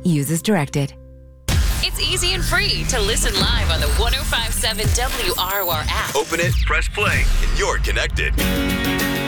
Use as directed. It's easy and free to listen live on the 105.7 WROR app. Open it, press play, and you're connected.